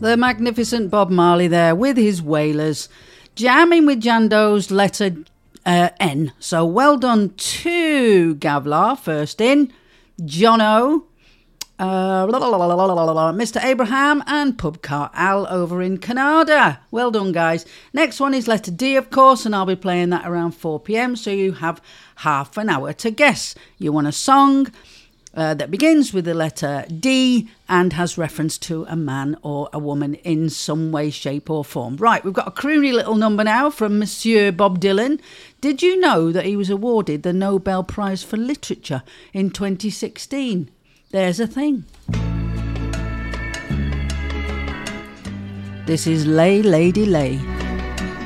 The magnificent Bob Marley there with his Wailers, jamming with Jando's letter N. So well done to Gavlar, first in, Jono, Mr. Abraham and Pubcar Al over in Canada. Well done, guys. Next one is letter D, of course, and I'll be playing that around 4 p.m, so you have half an hour to guess. You want a song that begins with the letter D and has reference to a man or a woman in some way, shape or form. Right, we've got a croony little number now from Monsieur Bob Dylan. Did you know that he was awarded the Nobel Prize for Literature in 2016? There's a thing. This is Lay, Lady, Lay.